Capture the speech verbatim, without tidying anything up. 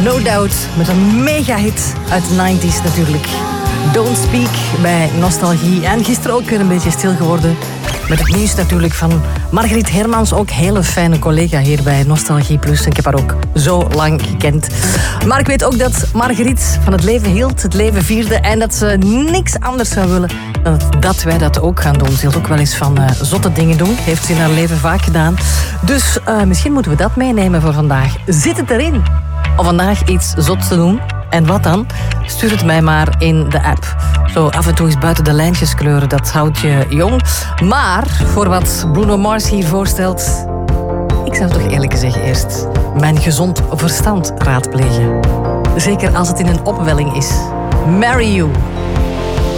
No Doubt met een mega hit uit de negentig natuurlijk. Don't Speak bij Nostalgie. En gisteren ook weer een beetje stil geworden met het nieuws natuurlijk van Margriet Hermans. Ook hele fijne collega hier bij Nostalgie Plus. Ik heb haar ook zo lang gekend. Maar ik weet ook dat Margriet van het leven hield, het leven vierde. En dat ze niks anders zou willen dan dat wij dat ook gaan doen. Ze hield ook wel eens van uh, zotte dingen doen. Heeft ze in haar leven vaak gedaan. Dus uh, misschien moeten we dat meenemen voor vandaag. Zit het erin om vandaag iets zots te doen? En wat dan? Stuur het mij maar in de app. Zo af en toe eens buiten de lijntjes kleuren, dat houdt je jong. Maar voor wat Bruno Mars hier voorstelt, ik zou toch eerlijk zeggen eerst mijn gezond verstand raadplegen. Zeker als het in een opwelling is. Marry You.